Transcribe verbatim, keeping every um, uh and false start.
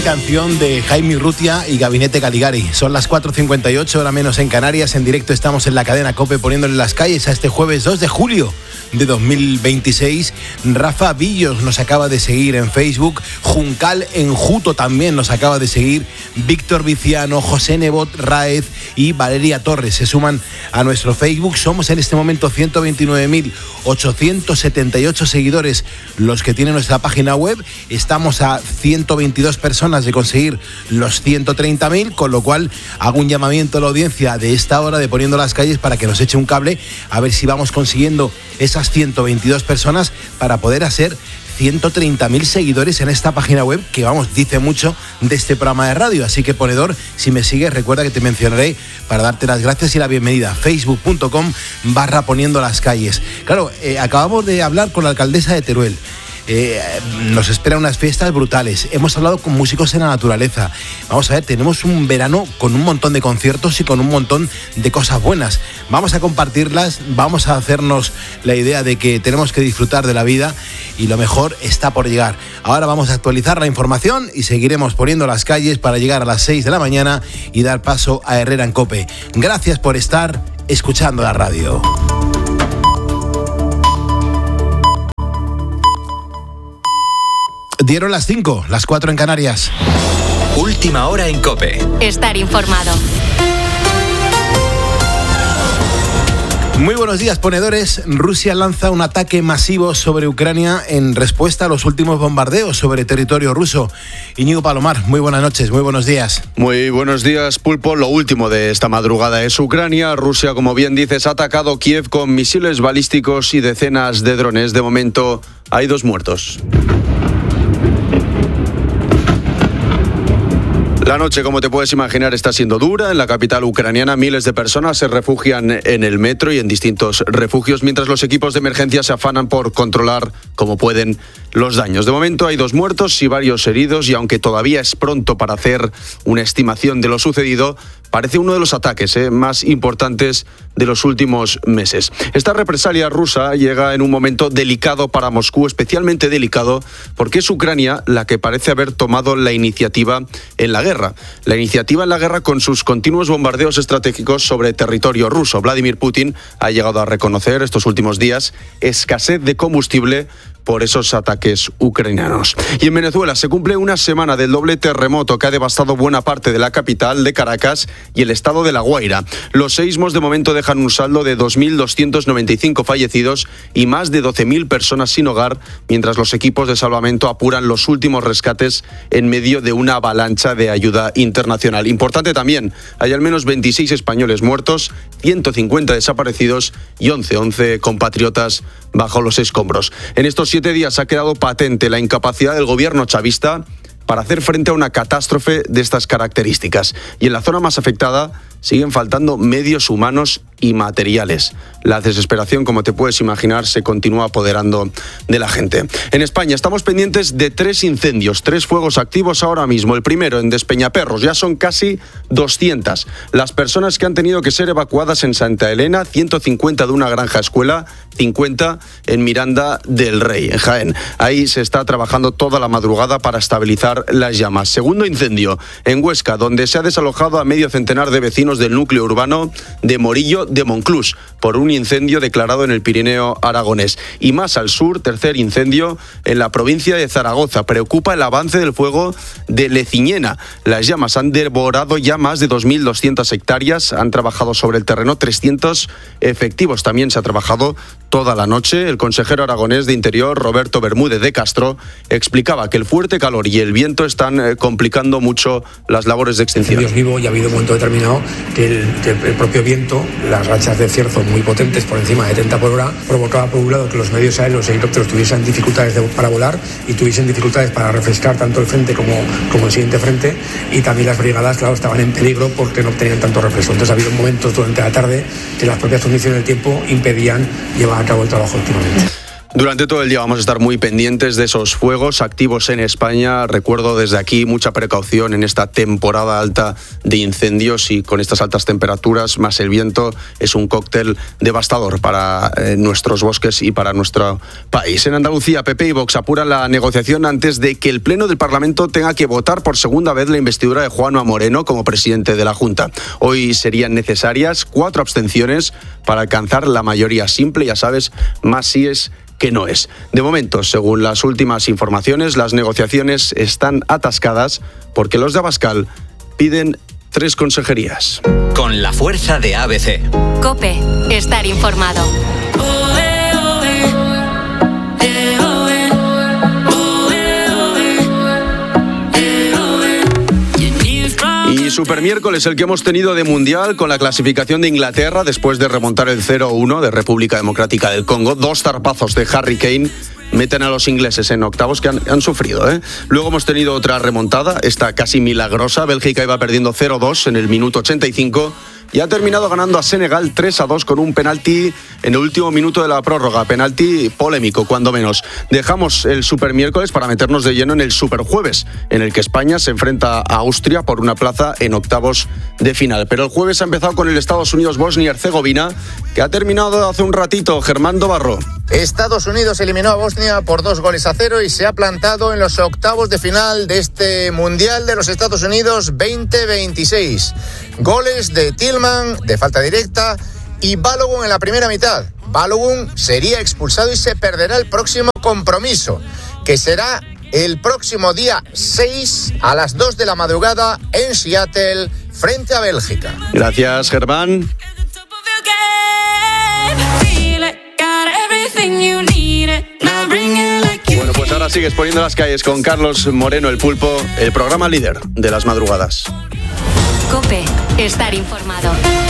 canción de Jaime Urrutia y Gabinete Caligari. Son las cuatro cincuenta y ocho, hora menos en Canarias. En directo estamos en la cadena COPE poniéndole las calles a este jueves dos de julio de dos mil veintiséis. Rafa Villos nos acaba de seguir en Facebook. Juncal Enjuto también nos acaba de seguir. Víctor Viciano, José Nebot Raez y Valeria Torres se suman a nuestro Facebook. Somos en este momento ciento veintinueve mil ochocientos setenta y ocho seguidores los que tienen nuestra página web. Estamos a ciento veintidós personas de conseguir los ciento treinta mil, con lo cual hago un llamamiento a la audiencia de esta hora de Poniendo las Calles para que nos eche un cable a ver si vamos consiguiendo esas ciento veintidós personas para poder hacer ciento treinta mil seguidores en esta página web que, vamos, dice mucho de este programa de radio. Así que, ponedor, si me sigues, recuerda que te mencionaré para darte las gracias y la bienvenida. Facebook.com barra Poniendo las Calles. Claro, eh, acabamos de hablar con la alcaldesa de Teruel. Eh, nos esperan unas fiestas brutales. Hemos hablado con músicos en la naturaleza. Vamos a ver, tenemos un verano con un montón de conciertos y con un montón de cosas buenas. Vamos a compartirlas, vamos a hacernos la idea de que tenemos que disfrutar de la vida y lo mejor está por llegar. Ahora vamos a actualizar la información y seguiremos poniendo las calles para llegar a las seis de la mañana y dar paso a Herrera en COPE. Gracias por estar escuchando la radio. Dieron las cinco, las cuatro en Canarias. Última hora en COPE. Estar informado. Muy buenos días, ponedores. Rusia lanza un ataque masivo sobre Ucrania en respuesta a los últimos bombardeos sobre territorio ruso. Íñigo Palomar, muy buenas noches, muy buenos días. Muy buenos días, Pulpo. Lo último de esta madrugada es Ucrania. Rusia, como bien dices, ha atacado Kiev con misiles balísticos y decenas de drones. De momento hay dos muertos. La noche, como te puedes imaginar, está siendo dura. En la capital ucraniana, miles de personas se refugian en el metro y en distintos refugios, mientras los equipos de emergencia se afanan por controlar, como pueden, los daños. De momento hay dos muertos y varios heridos, y aunque todavía es pronto para hacer una estimación de lo sucedido, parece uno de los ataques eh, más importantes de los últimos meses. Esta represalia rusa llega en un momento delicado para Moscú, especialmente delicado porque es Ucrania la que parece haber tomado la iniciativa en la guerra. La iniciativa en la guerra con sus continuos bombardeos estratégicos sobre territorio ruso. Vladimir Putin ha llegado a reconocer estos últimos días escasez de combustible por esos ataques ucranianos. Y en Venezuela se cumple una semana del doble terremoto que ha devastado buena parte de la capital, de Caracas, y el estado de La Guaira. Los seísmos de momento dejan un saldo de dos mil doscientos noventa y cinco fallecidos y más de doce mil personas sin hogar, mientras los equipos de salvamento apuran los últimos rescates en medio de una avalancha de ayuda internacional. Importante también, hay al menos veintiséis españoles muertos, ciento cincuenta desaparecidos y once, once compatriotas bajo los escombros. En estos siete días ha quedado patente la incapacidad del gobierno chavista para hacer frente a una catástrofe de estas características. Y en la zona más afectada siguen faltando medios humanos y materiales. La desesperación, como te puedes imaginar, se continúa apoderando de la gente. En España estamos pendientes de tres incendios, tres fuegos activos ahora mismo. El primero en Despeñaperros, ya son casi doscientas las personas que han tenido que ser evacuadas en Santa Elena, ciento cincuenta de una granja escuela, cincuenta en Miranda del Rey, en Jaén. Ahí se está trabajando toda la madrugada para estabilizar las llamas. Segundo incendio en Huesca, donde se ha desalojado a medio centenar de vecinos del núcleo urbano de Morillo de Monclús por un incendio declarado en el Pirineo aragonés. Y más al sur, tercer incendio en la provincia de Zaragoza. Preocupa el avance del fuego de Leciñena. Las llamas han devorado ya más de dos mil doscientas hectáreas. Han trabajado sobre el terreno trescientos efectivos. También se ha trabajado toda la noche. El consejero aragonés de Interior, Roberto Bermúdez de Castro, explicaba que el fuerte calor y el viento están eh, complicando mucho las labores de extinción. Dios vivo, y ha habido un momento determinado que el, que el propio viento, las rachas de cierzo muy potentes por encima de treinta por hora, provocaba por un lado que los medios aéreos, los helicópteros tuviesen dificultades de, para volar y tuviesen dificultades para refrescar tanto el frente como, como el siguiente frente, y también las brigadas, claro, estaban en peligro porque no obtenían tanto refresco. Entonces ha habido momentos durante la tarde que las propias condiciones del tiempo impedían llevar a cabo el trabajo últimamente. Durante todo el día vamos a estar muy pendientes de esos fuegos activos en España. Recuerdo desde aquí mucha precaución en esta temporada alta de incendios, y con estas altas temperaturas más el viento es un cóctel devastador para eh, nuestros bosques y para nuestro país. En Andalucía, P P y Vox apuran la negociación antes de que el Pleno del Parlamento tenga que votar por segunda vez la investidura de Juanma Moreno como presidente de la Junta. Hoy serían necesarias cuatro abstenciones para alcanzar la mayoría simple, ya sabes, más síes que no es. De momento, según las últimas informaciones, las negociaciones están atascadas porque los de Abascal piden tres consejerías. Con la fuerza de A B C. COPE, estar informado. Y super miércoles el que hemos tenido de Mundial, con la clasificación de Inglaterra después de remontar el cero uno de República Democrática del Congo. Dos zarpazos de Harry Kane meten a los ingleses en octavos, que han, han sufrido, ¿eh? Luego hemos tenido otra remontada, esta casi milagrosa. Bélgica iba perdiendo cero dos en el minuto ochenta y cinco y ha terminado ganando a Senegal tres a dos con un penalti en el último minuto de la prórroga. Penalti polémico, cuando menos. Dejamos el super miércoles para meternos de lleno en el super jueves, en el que España se enfrenta a Austria por una plaza en octavos de final. Pero el jueves ha empezado con el Estados Unidos-Bosnia y Herzegovina, que ha terminado hace un ratito. Germán Dobarro. Estados Unidos eliminó a Bosnia por dos goles a cero y se ha plantado en los octavos de final de este Mundial de los Estados Unidos veinte veintiséis. Goles de Tillman, de falta directa, y Balogun en la primera mitad. Balogun sería expulsado y se perderá el próximo compromiso, que será el próximo día seis a las dos de la madrugada en Seattle, frente a Bélgica. Gracias, Germán. Bueno, pues ahora sigues poniendo las calles con Carlos Moreno, el Pulpo, el programa líder de las madrugadas. COPE, estar informado.